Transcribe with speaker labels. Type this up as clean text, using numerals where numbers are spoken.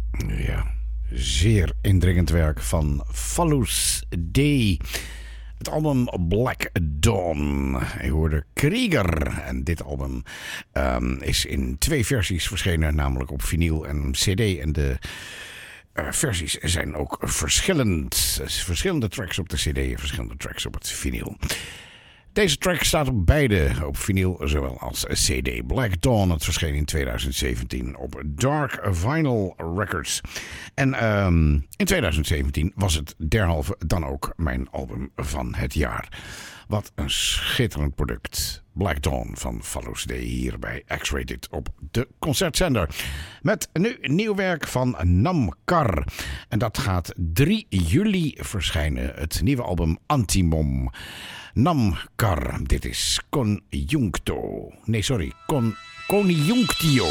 Speaker 1: Ja, zeer indringend werk van Fallus D. Het album Black Dawn. Je hoorde Krieger. En dit album is in 2 versies verschenen. Namelijk op vinyl en cd. En de versies zijn ook verschillend. Verschillende tracks op de cd en verschillende tracks op het vinyl. Deze track staat op beide, op vinyl zowel als cd. Black Dawn, het verscheen in 2017 op Dark Vinyl Records. En in 2017 was het derhalve dan ook mijn album van het jaar. Wat een schitterend product. Black Dawn van Fallus D. hier bij X-Rated op de concertzender. Met nu nieuw werk van Namkar. En dat gaat 3 juli verschijnen. Het nieuwe album Antimom. Namkar. Dit is Conjunctio.